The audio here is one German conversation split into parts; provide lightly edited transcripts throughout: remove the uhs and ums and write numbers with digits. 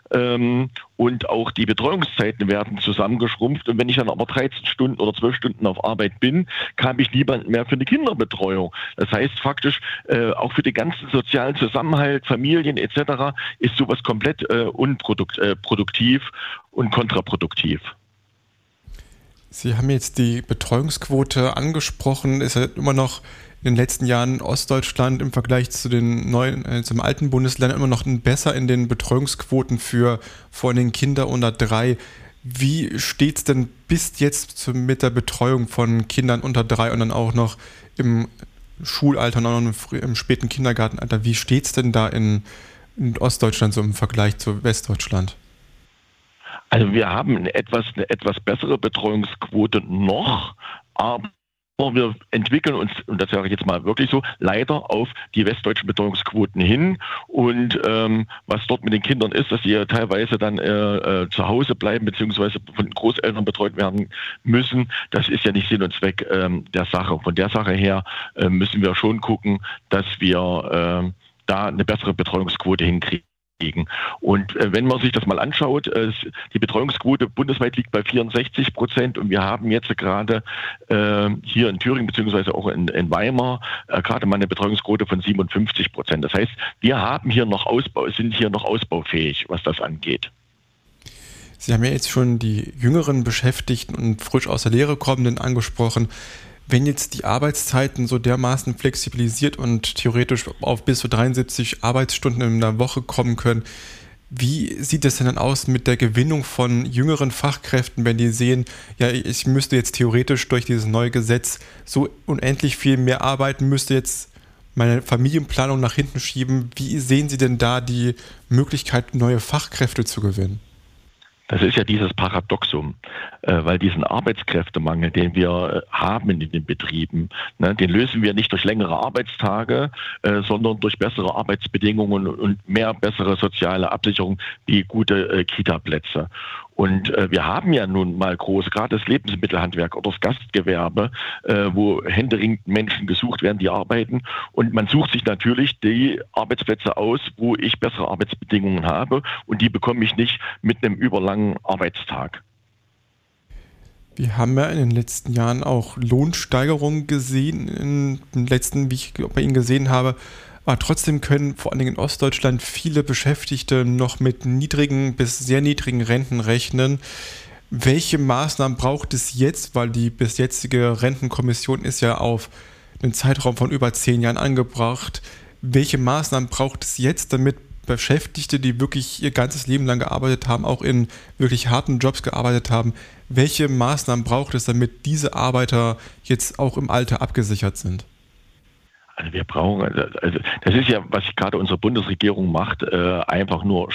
und auch die Betreuungszeiten werden zusammengeschrumpft. Und wenn ich dann aber 13 Stunden oder 12 Stunden auf Arbeit bin, habe ich niemand mehr für eine Kinderbetreuung. Das heißt faktisch, auch für den ganzen sozialen Zusammenhalt, Familien etc. ist sowas komplett unproduktiv und kontraproduktiv. Sie haben jetzt die Betreuungsquote angesprochen. Ist ja immer noch in den letzten Jahren in Ostdeutschland im Vergleich zu den zum alten Bundesländern immer noch besser in den Betreuungsquoten für vor allem Kinder unter 3. Wie steht es denn bis jetzt mit der Betreuung von Kindern unter 3 und dann auch noch im Schulalter und auch noch im späten Kindergartenalter? Wie steht es denn da in Ostdeutschland so im Vergleich zu Westdeutschland? Also wir haben eine etwas bessere Betreuungsquote noch, aber wir entwickeln uns, und das sage ich jetzt mal wirklich so, leider auf die westdeutschen Betreuungsquoten hin. Und was dort mit den Kindern ist, dass sie ja teilweise dann zu Hause bleiben beziehungsweise von Großeltern betreut werden müssen, das ist ja nicht Sinn und Zweck der Sache. Von der Sache her müssen wir schon gucken, dass wir da eine bessere Betreuungsquote hinkriegen. Und wenn man sich das mal anschaut, die Betreuungsquote bundesweit liegt bei 64% und wir haben jetzt gerade hier in Thüringen beziehungsweise auch in Weimar gerade mal eine Betreuungsquote von 57%. Das heißt, wir haben hier noch sind hier noch ausbaufähig, was das angeht. Sie haben ja jetzt schon die jüngeren Beschäftigten und frisch aus der Lehre kommenden angesprochen. Wenn jetzt die Arbeitszeiten so dermaßen flexibilisiert und theoretisch auf bis zu 73 Arbeitsstunden in der Woche kommen können, wie sieht es denn dann aus mit der Gewinnung von jüngeren Fachkräften, wenn die sehen, ja, ich müsste jetzt theoretisch durch dieses neue Gesetz so unendlich viel mehr arbeiten, müsste jetzt meine Familienplanung nach hinten schieben. Wie sehen Sie denn da die Möglichkeit, neue Fachkräfte zu gewinnen? Das ist ja dieses Paradoxum, weil diesen Arbeitskräftemangel, den wir haben in den Betrieben, den lösen wir nicht durch längere Arbeitstage, sondern durch bessere Arbeitsbedingungen und mehr bessere soziale Absicherung wie gute Kita-Plätze. Und wir haben ja nun mal gerade das Lebensmittelhandwerk oder das Gastgewerbe, wo händeringend Menschen gesucht werden, die arbeiten. Und man sucht sich natürlich die Arbeitsplätze aus, wo ich bessere Arbeitsbedingungen habe. Und die bekomme ich nicht mit einem überlangen Arbeitstag. Wir haben ja in den letzten Jahren auch Lohnsteigerungen gesehen, in den letzten, wie ich bei Ihnen gesehen habe. Aber trotzdem können vor allen Dingen in Ostdeutschland viele Beschäftigte noch mit niedrigen bis sehr niedrigen Renten rechnen. Welche Maßnahmen braucht es jetzt, weil die bis jetzige Rentenkommission ist ja auf einen Zeitraum von über 10 Jahren angebracht. Welche Maßnahmen braucht es jetzt, damit Beschäftigte, die wirklich ihr ganzes Leben lang gearbeitet haben, auch in wirklich harten Jobs gearbeitet haben, welche Maßnahmen braucht es, damit diese Arbeiter jetzt auch im Alter abgesichert sind? Also wir brauchen, also das ist ja, was gerade unsere Bundesregierung macht, einfach nur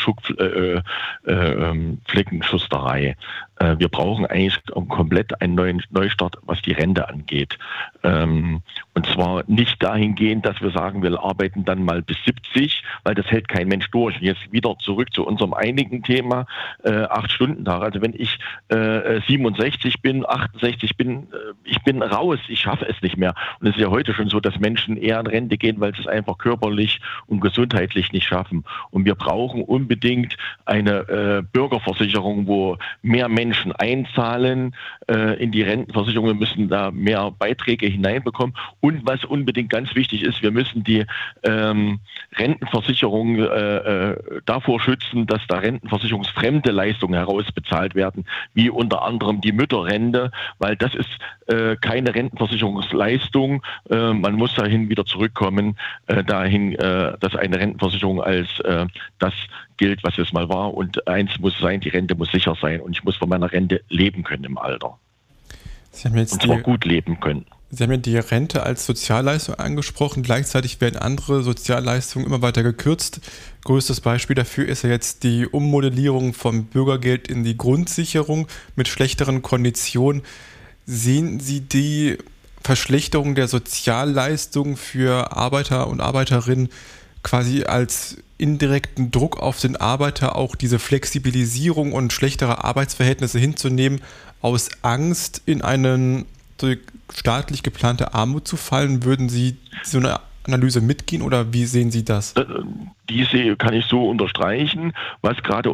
Flickenschusterei. Wir brauchen eigentlich komplett einen neuen Neustart, was die Rente angeht. Und zwar nicht dahingehend, dass wir sagen, wir arbeiten dann mal bis 70, weil das hält kein Mensch durch. Und jetzt wieder zurück zu unserem einigen Thema, 8-Stunden-Tag. Also wenn ich 67 bin, 68 bin, ich bin raus, ich schaffe es nicht mehr. Und es ist ja heute schon so, dass Menschen eher in Rente gehen, weil sie es einfach körperlich und gesundheitlich nicht schaffen. Und wir brauchen unbedingt eine Bürgerversicherung, wo mehr Menschen einzahlen in die Rentenversicherung. Wir müssen da mehr Beiträge hineinbekommen. Und was unbedingt ganz wichtig ist, wir müssen die Rentenversicherung davor schützen, dass da rentenversicherungsfremde Leistungen herausbezahlt werden, wie unter anderem die Mütterrente, weil das ist keine Rentenversicherungsleistung. Man muss dahin wieder zurückkommen, dass eine Rentenversicherung als das gilt, was es mal war. Und eins muss sein, die Rente muss sicher sein. Und ich muss von meiner Rente leben können im Alter. Sie haben jetzt und zwar gut leben können. Sie haben ja die Rente als Sozialleistung angesprochen. Gleichzeitig werden andere Sozialleistungen immer weiter gekürzt. Größtes Beispiel dafür ist ja jetzt die Ummodellierung vom Bürgergeld in die Grundsicherung mit schlechteren Konditionen. Sehen Sie die Verschlechterung der Sozialleistung für Arbeiter und Arbeiterinnen quasi als indirekten Druck auf den Arbeiter, auch diese Flexibilisierung und schlechtere Arbeitsverhältnisse hinzunehmen, aus Angst in eine staatlich geplante Armut zu fallen? Würden Sie so eine Analyse mitgehen oder wie sehen Sie das? Diese kann ich so unterstreichen, was gerade